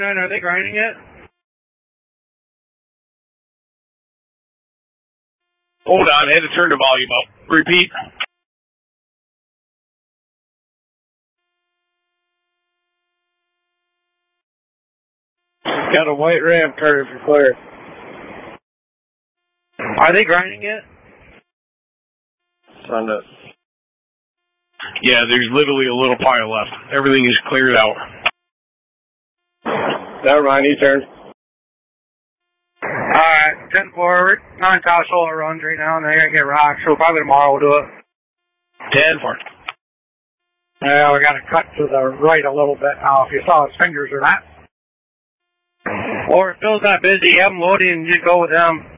49, are they grinding it? Hold on, I had to turn the volume up. Repeat. Got a white Ram car if you're clear. Are they grinding it? Send it. Yeah, there's literally a little pile left. Everything is cleared out. Never mind, you turn. Alright, 10 forward. 9 top solar runs right now, and they gotta get rocks, so probably tomorrow we'll do it. 10 forward. Yeah, we gotta cut to the right a little bit now, if you saw his fingers or not. Or if Phil's not busy, have him loading and just go with them.